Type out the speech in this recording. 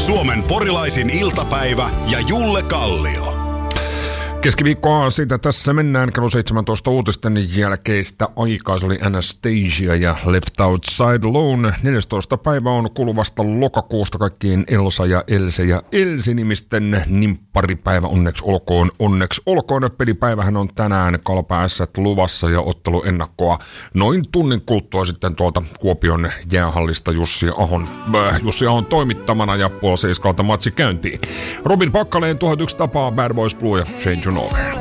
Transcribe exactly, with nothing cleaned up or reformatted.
Suomen porilaisin iltapäivä ja Julle Kallio. Keskiviikkoa siitä tässä mennään kello seitsemäntoista uutisten jälkeistä aikaa. Se oli Anastasia ja Left Outside Alone. neljästoista päivä on kuluvasta lokakuusta kaikkien Elsa ja Else ja Elsi-nimisten nimpparipäivä. Onneksi olkoon, onneksi olkoon. Pelipäivähän on tänään Kalpa Ässät luvassa ja otteluennakkoa noin tunnin kuluttua sitten tuolta Kuopion jäähallista Jussi Ahon, äh, Jussi Ahon toimittamana ja puoli seiskalta matsi käyntiin. Robin Pakkaleen tuhat yksi tapaa, Bad Boys Blue ja Change Over.